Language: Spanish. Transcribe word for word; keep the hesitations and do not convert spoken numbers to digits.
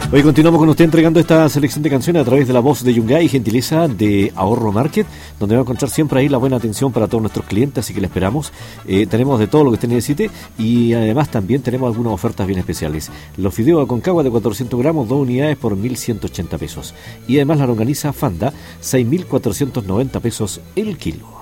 Hoy continuamos con usted entregando esta selección de canciones a través de la voz de Yungay, gentileza de Ahorro Market, donde va a encontrar siempre ahí la buena atención para todos nuestros clientes, así que le esperamos. Eh, tenemos de todo lo que usted necesite y además también tenemos algunas ofertas bien especiales. Los fideos Aconcagua de cuatrocientos gramos, dos unidades por mil ciento ochenta pesos. Y además la longaniza Fanda, seis mil cuatrocientos noventa pesos el kilo.